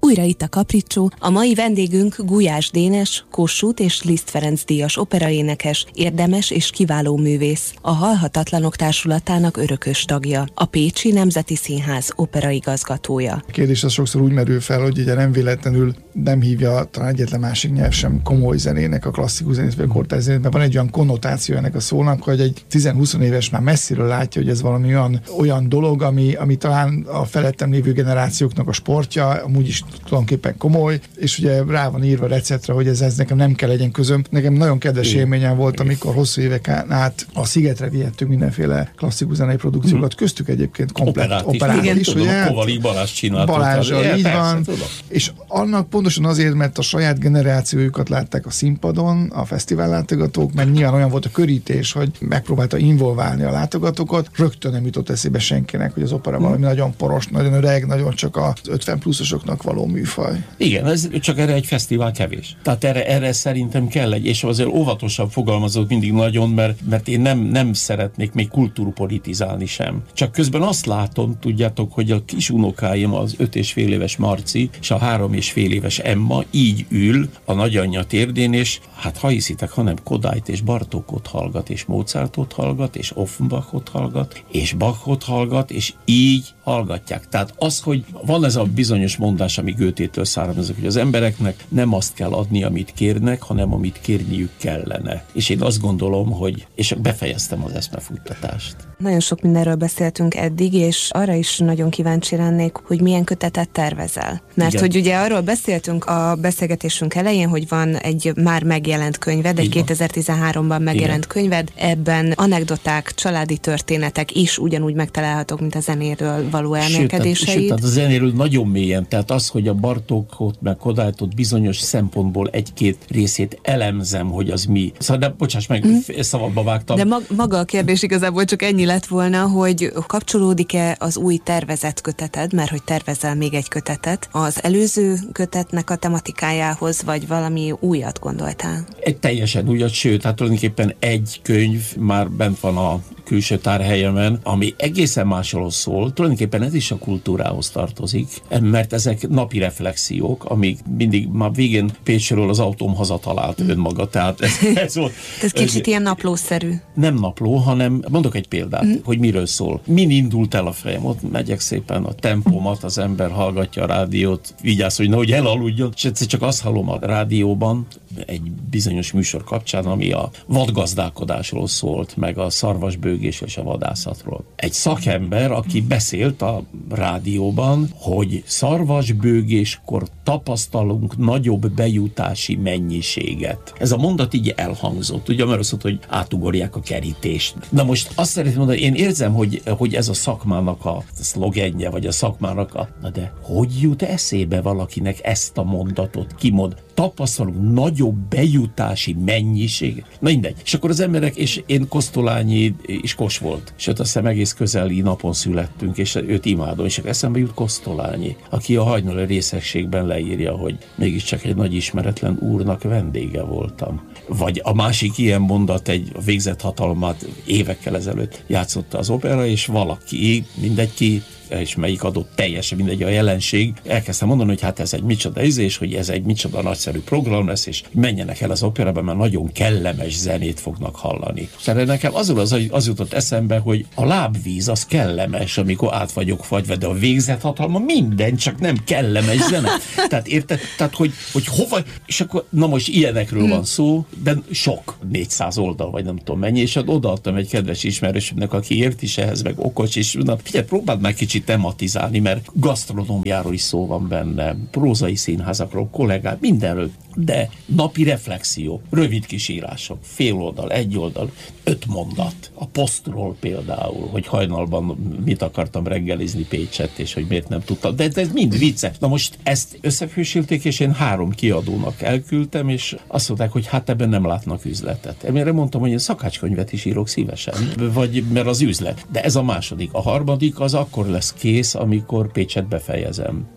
Újra itt a Capriccio. A mai vendégünk Gulyás Dénes, Kossuth és Liszt Ferenc díjas operaénekes, érdemes és kiváló művész, a Halhatatlanok Társulatának örökös tagja, a Pécsi Nemzeti Színház operaigazgatója. A kérdés az sokszor úgy merül fel, hogy ugye nem véletlenül nem hívja talán egyetlen másik nyelv sem komoly zenének, a klasszikus zenét vagy a kortárs zenét, mert van egy olyan konnotáció ennek a szónak, hogy egy 10-20 éves már messziről látja, hogy ez valami olyan dolog, ami talán a felettem lévő generációknak a sportja, amúgy is tulajdonképpen komoly, és ugye rá van írva receptre, hogy ez nekem nem kell legyen közöm. Nekem nagyon kedves élményem volt, amikor hosszú éveken át a Szigetre vihettünk mindenféle klasszikus zenei produkciókat, köztük egyébként komplett operát is, ugye? Kovalik Balázs csinált. Balázsral, így van. És annak pontosan azért, mert a saját generációjukat látták a színpadon, a fesztivál látogatók, mert nyilván olyan volt a körítés, hogy megpróbálta involválni a látogatókat, rögtön nem jutott eszébe senkinek, hogy az opera valami nagyon poros, nagyon öreg, nagyon csak az 50 pluszosoknak való műfaj. Igen, ez csak erre egy fesztivál kevés. Tehát erre szerintem kell és azért óvatosan fogalmazok mindig nagyon, mert én nem szeretnék még kultúrpolitizálni sem. Csak közben azt látom, tudjátok, hogy a kis unokáim, az 5,5 éves Marci és a 3,5 éves Emma így ül a nagyanyja térdén, és hát ha hiszitek, hanem Kodályt és Bartókot hallgat, és Mozartot hallgat, és Offenbachot hallgat, és Bachot hallgat, és így hallgatják. Tehát az, hogy van ez a bizonyos mondás, ami Goethétől származik, hogy az embereknek nem azt kell adni, amit kérnek, hanem amit kérniük kellene. És én azt gondolom, hogy, és befejeztem az eszmefuttatást. Nagyon sok mindenről beszéltünk eddig, és arra is nagyon kíváncsi lennék, hogy milyen kötetet tervezel. Mert igen, hogy ugye arról beszéltünk a beszélgetésünk elején, hogy van egy már megjelent könyved, egy 2013-ban megjelent könyved, ebben anekdoták, családi történetek is ugyanúgy megtalálhatók, mint a zenéről való elmélkedéseid. Sőt, tehát a zenéről nagyon mélyen, tehát az, hogy a Bartókot meg Kodálytot bizonyos szempontból egy-két részét elemzem, hogy az mi. Szóval, de bocsáss meg, szabadba vágtam. De maga a kérdés igazából csak ennyi lett volna, hogy kapcsolódik-e az új tervezett köteted, mert hogy tervezel még egy kötetet, az előző kötetnek a tematikájához, vagy valami újat gondoltál? Egy teljesen újat, sőt, hát tulajdonképpen egy könyv már bent van a külső tárhelyemen, ami egészen másról szól. Tulajdonképpen ez is a kultúrához tartozik, mert ezek napi reflexiók, amik mindig már végén Pécsről az autóm hazatalált önmaga. Tehát ez volt. Tehát kicsit ilyen naplószerű. Nem napló, hanem mondok egy példát, hogy miről szól. Min indult el a fejem? Ott megyek szépen a tempómat, az ember hallgatja a rádiót, vigyázz, hogy nehogy elaludjon, és egyszer csak azt hallom a rádióban, egy bizonyos műsor kapcsán, ami a vadgazdálkodásról szólt, meg a szarvasbőgés és a vadászatról. Egy szakember, aki beszélt a rádióban, hogy szarvasbőgéskor tapasztalunk nagyobb bejutási mennyiséget. Ez a mondat így elhangzott, ugye, mert azt mondta, hogy átugorják a kerítést. Na most azt szeretném mondani, én érzem, hogy ez a szakmának a szlogenje, vagy a szakmának na de hogy jut eszébe valakinek ezt a mondatot kimond? Tapasztalunk nagyobb bejutási mennyiség. Na mindegy. És akkor az emberek, és én Kosztolányi is Kos volt. És azt hiszem egész közeli napon születtünk, és őt imádom. És eszembe jut Kosztolányi, aki a hajnali részegségben leírja, hogy mégiscsak egy nagy ismeretlen úrnak vendége voltam. Vagy a másik ilyen mondat, egy végzett hatalmát évekkel ezelőtt játszotta az opera, és valaki, mindegy ki, és melyik adott teljesen mindegy a jelenség, elkezdtem mondani, hogy hát ez egy micsoda és hogy ez egy micsoda nagyszerű program lesz, és menjenek el az operába, mert nagyon kellemes zenét fognak hallani. Szerintem nekem az jutott eszembe, hogy a lábvíz az kellemes, amikor át vagyok fagyva, de a végzett hatalma minden, csak nem kellemes zene. Tehát érted? Tehát, hogy hova, és akkor, na most ilyenekről van szó, de sok, 400 oldal, vagy nem tudom mennyi, és odaadtam egy kedves ismerősömnek, aki ért is ehhez, meg okos, és na, figyelj, próbáld meg kicsit tematizálni, mert gasztronómiáról is szó van benne, prózai színházakról, kollégák, mindenről, de napi reflexió, rövid kis írások, fél oldal, egy oldal, 5 mondat. A posztról például, hogy hajnalban mit akartam reggelizni Pécset, és hogy miért nem tudtam. De ez mind vicces. Na most ezt összefősülték, és én 3 kiadónak elküldtem, és azt mondták, hogy hát ebben nem látnak üzletet. Én mondtam, hogy én szakácskönyvet is írok szívesen, vagy mert az üzlet. De ez a második. A harmadik az akkor lesz kész, amikor Pécset befejezem.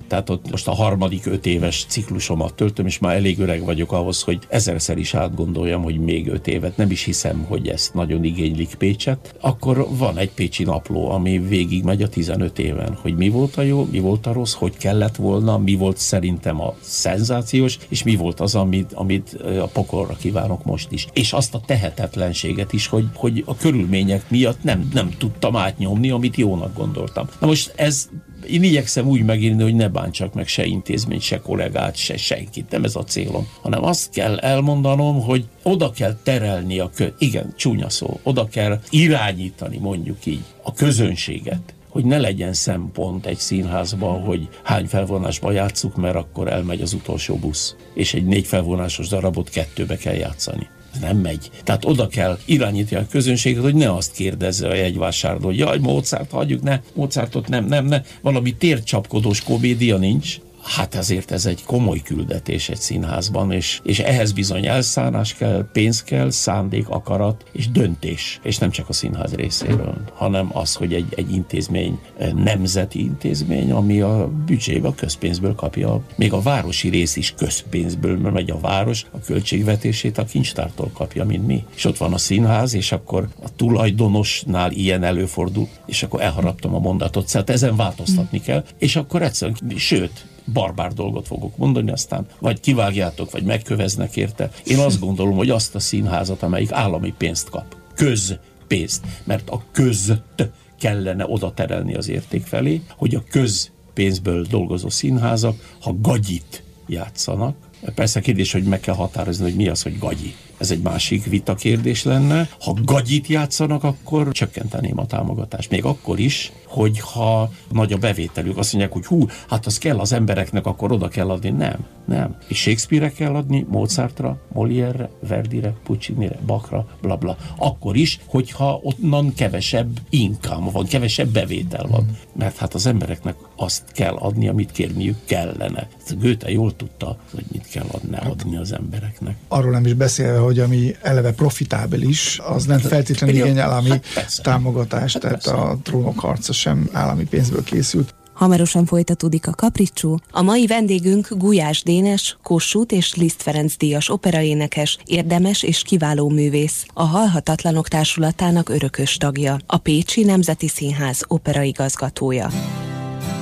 Tehát ott most a harmadik 5 éves ciklusomat töltöm, és már elég öreg vagyok ahhoz, hogy ezerszer is átgondoljam, hogy még 5 évet, nem is hiszem, hogy ezt nagyon igénylik Pécset. Akkor van egy pécsi napló, ami végig megy a 15 éven, hogy mi volt a jó, mi volt a rossz, hogy kellett volna, mi volt szerintem a szenzációs, és mi volt az, amit a pokolra kívánok most is. És azt a tehetetlenséget is, hogy a körülmények miatt nem tudtam átnyomni, amit jónak gondoltam. Na most én igyekszem úgy megírni, hogy ne bántsak meg se intézményt, se kollégát, se senkit. Nem ez a célom, hanem azt kell elmondanom, hogy oda kell terelni igen, csúnya szó, oda kell irányítani, mondjuk így, a közönséget, hogy ne legyen szempont egy színházban, hogy hány felvonásban játsszuk, mert akkor elmegy az utolsó busz, és egy 4 felvonásos darabot 2-be kell játszani. Nem megy. Tehát oda kell irányítani a közönséget, hogy ne azt kérdezze a jegyvásárló, hogy jaj, Mozart hagyjuk, ne, Mozartot nem, valami tércsapkodós komédia nincs. Hát ezért ez egy komoly küldetés egy színházban, és ehhez bizony elszánás kell, pénz kell, szándék, akarat és döntés. És nem csak a színház részéről, hanem az, hogy egy intézmény, nemzeti intézmény, ami a büdzsébe, a közpénzből kapja. Még a városi rész is közpénzből megy, a város a költségvetését a kincstártól kapja, mint mi. És ott van a színház, és akkor a tulajdonosnál ilyen előfordul, és akkor elharaptam a mondatot, szóval ezen változtatni kell, és akkor egyszerűen, sőt, barbár dolgot fogok mondani, aztán vagy kivágjátok, vagy megköveznek érte. Én azt gondolom, hogy azt a színházat, amelyik állami pénzt kap, közpénzt, mert a közt kellene oda terelni az érték felé, hogy a közpénzből dolgozó színházak, ha gagyit játszanak, persze kérdés, hogy meg kell határozni, hogy mi az, hogy gagyi. Ez egy másik vita kérdés lenne. Ha gagyit játszanak, akkor csökkenteném a támogatást. Még akkor is, hogyha nagy a bevételük. Azt mondják, hogy hát az kell az embereknek, akkor oda kell adni. Nem. És Shakespeare-re kell adni, Mozartra, Molière-re, Verdire, Puccinire, Bachra, blabla. Akkor is, hogyha onnan kevesebb income van, kevesebb bevétel van. Mert hát az embereknek azt kell adni, amit kérniük kellene. Goethe jól tudta, hogy mit kell adni az embereknek. Arról nem is beszélve, hogy ami eleve profitábilis, az nem feltétlenül igény állami támogatást, tehát a Trónok harca sem állami pénzből készült. Hamarosan folytatódik a Kapricsó. A mai vendégünk Gulyás Dénes, Kossuth és Liszt Ferenc díjas operaénekes, érdemes és kiváló művész, a Halhatatlanok Társulatának örökös tagja, a Pécsi Nemzeti Színház operaigazgatója.